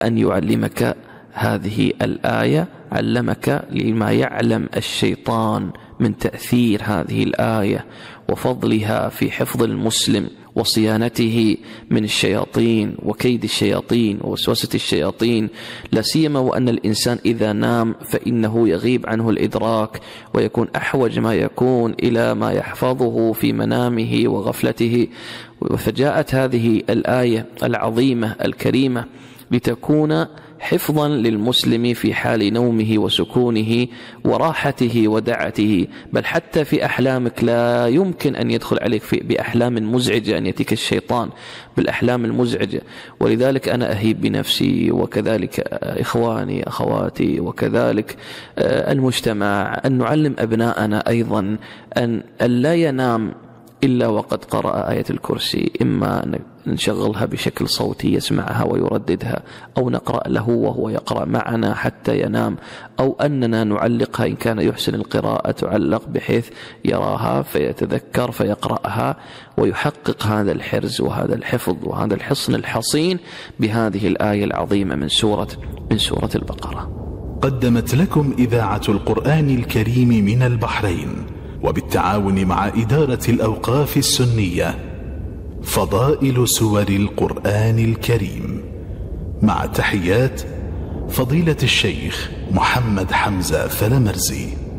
أن يعلمك هذه الآية، علمك لما يعلم الشيطان من تأثير هذه الآية وفضلها في حفظ المسلم وصيانته من الشياطين وكيد الشياطين ووسوسة الشياطين، لا سيما وأن الإنسان إذا نام فإنه يغيب عنه الإدراك ويكون أحوج ما يكون إلى ما يحفظه في منامه وغفلته. فجاءت هذه الآية العظيمة الكريمة لتكون حفظا للمسلم في حال نومه وسكونه وراحته ودعته، بل حتى في أحلامك لا يمكن أن يدخل عليك بأحلام مزعجة، أن يأتيك الشيطان بالأحلام المزعجة. ولذلك أنا أهيب بنفسي وكذلك إخواني أخواتي وكذلك المجتمع أن نعلم أبناءنا أيضا أن لا ينام إلا وقد قرأ آية الكرسي، إما نشغلها بشكل صوتي يسمعها ويرددها، أو نقرأ له وهو يقرأ معنا حتى ينام، أو أننا نعلقها إن كان يحسن القراءة تعلق بحيث يراها فيتذكر فيقرأها ويحقق هذا الحرز وهذا الحفظ وهذا الحصن الحصين بهذه الآية العظيمة من سورة البقرة. قدمت لكم إذاعة القرآن الكريم من البحرين وبالتعاون مع إدارة الأوقاف السنية فضائل سور القرآن الكريم، مع تحيات فضيلة الشيخ محمد حمزة فلمرزي.